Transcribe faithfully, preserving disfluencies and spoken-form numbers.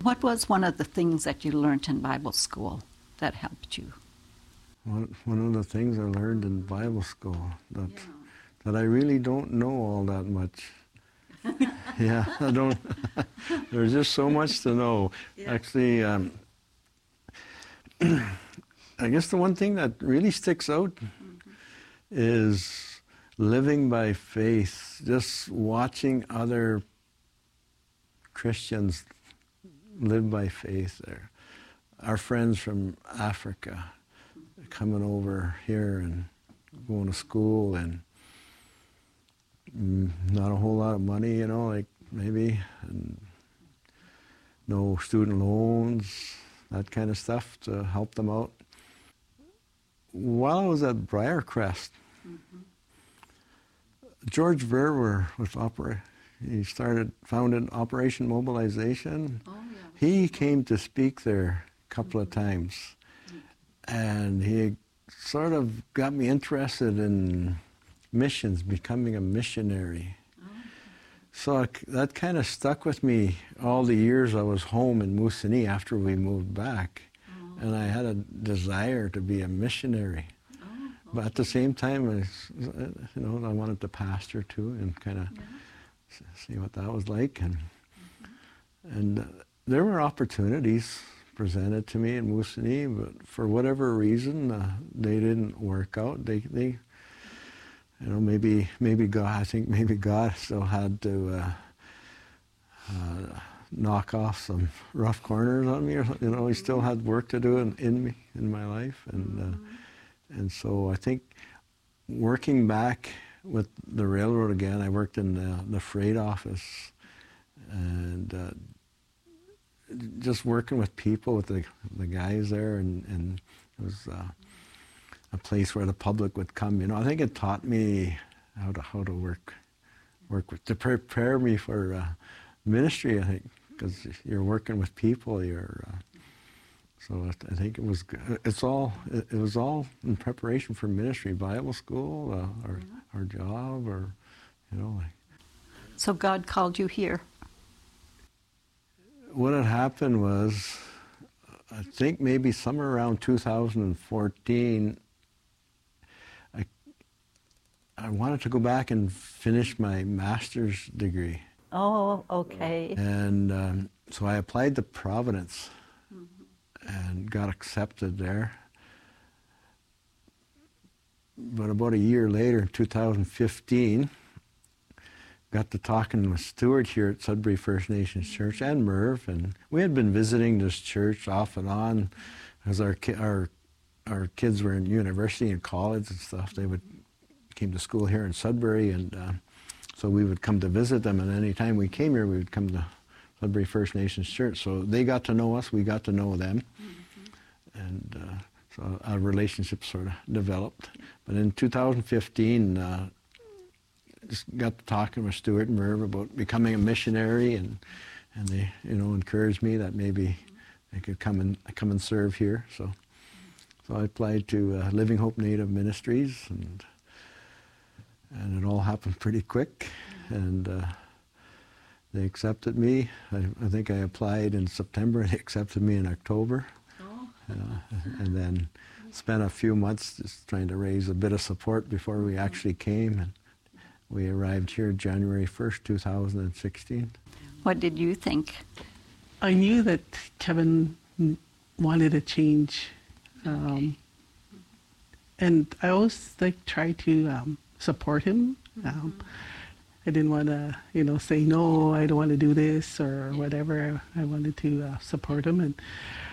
What was one of the things that you learned in Bible school that helped you? One, one of the things I learned in Bible school, that, yeah. that I really don't know all that much. yeah, I don't. There's just so much to know. Yeah. Actually, um, I guess the one thing that really sticks out mm-hmm. is living by faith, just watching other Christians live by faith there. Our friends from Africa coming over here and going to school, and not a whole lot of money, you know, like maybe, and no student loans, that kind of stuff to help them out. While I was at Briarcrest, mm-hmm. George Verwer was opera. He started, founded Operation Mobilization. Oh, yeah. He came to speak there a couple mm-hmm. of times, mm-hmm. and he sort of got me interested in missions, becoming a missionary. Oh, okay. So I, that kind of stuck with me all the years I was home in Moosonee after we moved back. Oh. And I had a desire to be a missionary. Oh, okay. But at the same time, I, you know, I wanted to pastor too, and kind of yeah. see what that was like. And, mm-hmm. and uh, there were opportunities presented to me in Moosonee, but for whatever reason, uh, they didn't work out. They, they You know, maybe maybe God. I think maybe God still had to uh, uh, knock off some rough corners on me, or something. You know, He still had work to do in, in me, in my life, and uh, and so I think working back with the railroad again, I worked in the, the freight office, and uh, just working with people, with the the guys there, and and it was. Uh, a place where the public would come, you know. I think it taught me how to how to work, work with, to prepare me for uh, ministry. I think because you're working with people, you're. Uh, so I think it was. It's all. It, it was all in preparation for ministry, Bible school, uh, our yeah. our job, or, you know. Like. So God called you here. What had happened was, I think maybe somewhere around two thousand fourteen. I wanted to go back and finish my master's degree. Oh, okay. And um, so I applied to Providence mm-hmm. and got accepted there. But about a year later, in two thousand fifteen, got to talking with Stuart here at Sudbury First Nations Church and Merv, and we had been visiting this church off and on as our ki- our our kids were in university and college and stuff. They would came to school here in Sudbury, and uh, so we would come to visit them, and any time we came here, we would come to Sudbury First Nations Church. So they got to know us, we got to know them, mm-hmm. and uh, so our relationship sort of developed. But in two thousand fifteen, uh, just got to talking with Stuart and Merv about becoming a missionary, and and they, you know, encouraged me that maybe I could come and come and serve here. So so I applied to uh, Living Hope Native Ministries, and. And it all happened pretty quick, and uh, they accepted me. I, I think I applied in September, and they accepted me in October. Oh. Uh, and then spent a few months just trying to raise a bit of support before we actually came. And we arrived here January first, two thousand sixteen. What did you think? I knew that Kevin wanted a change. Um, and I always like try to um, support him. Um, mm-hmm. I didn't want to, you know, say, no, I don't want to do this or whatever. I wanted to uh, support him. And